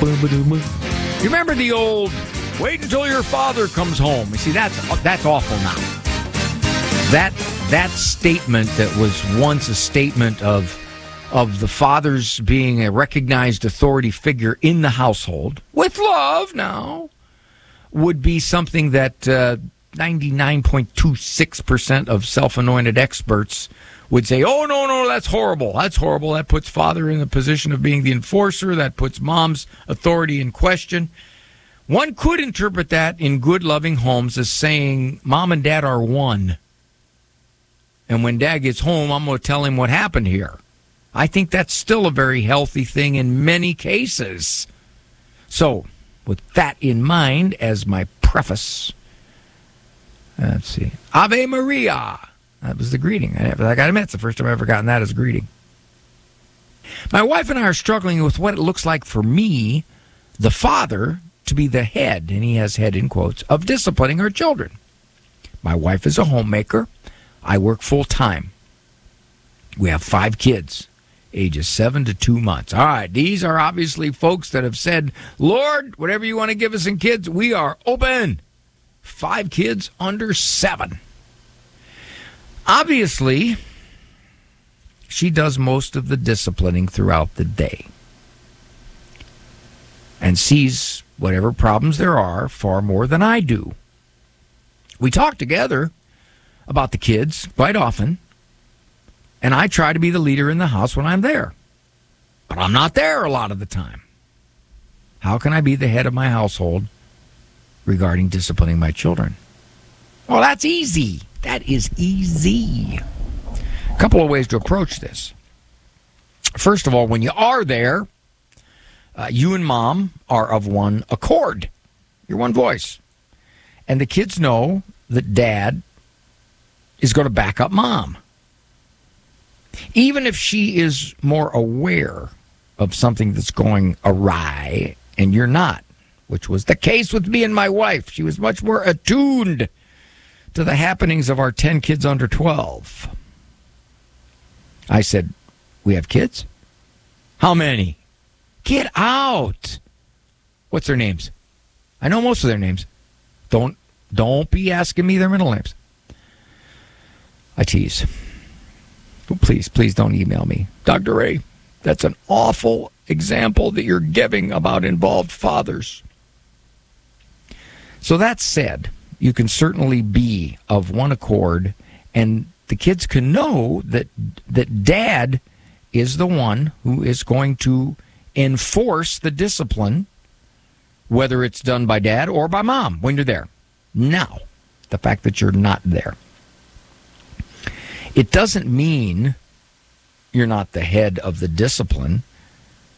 You remember the old, wait until your father comes home. You see, that's awful now. That statement that was once a statement of the fathers being a recognized authority figure in the household, with love now, would be something that 99.26% of self-anointed experts would say, oh, no, that's horrible. That's horrible. That puts father in the position of being the enforcer. That puts mom's authority in question. One could interpret that in good, loving homes as saying mom and dad are one. And when dad gets home, I'm going to tell him what happened here. I think that's still a very healthy thing in many cases. So, with that in mind as my preface, let's see. Ave Maria. That was the greeting. I got to admit, it's the first time I've ever gotten that as a greeting. My wife and I are struggling with what it looks like for me, the father, to be the head, and he has head in quotes, of disciplining our children. My wife is a homemaker. I work full time. We have 5 kids, ages 7 to 2 months. All right, these are obviously folks that have said, Lord, whatever you want to give us in kids, we are open. 5 kids under 7. Obviously, she does most of the disciplining throughout the day and sees whatever problems there are far more than I do. We talk together about the kids quite often, and I try to be the leader in the house when I'm there. But I'm not there a lot of the time. How can I be the head of my household regarding disciplining my children? Well, that's easy. That is easy. A couple of ways to approach this. First of all, when you are there, you and mom are of one accord. You're one voice. And the kids know that dad is going to back up mom. Even if she is more aware of something that's going awry and you're not, which was the case with me and my wife. She was much more attuned to the happenings of our 10 kids under 12. I said, we have kids? How many? Get out. What's their names? I know most of their names. Don't be asking me their middle names. I tease. But please don't email me. Dr. Ray, that's an awful example that you're giving about involved fathers. So that said, you can certainly be of one accord, and the kids can know that dad is the one who is going to enforce the discipline, whether it's done by dad or by mom when you're there. Now, the fact that you're not there, it doesn't mean you're not the head of the discipline.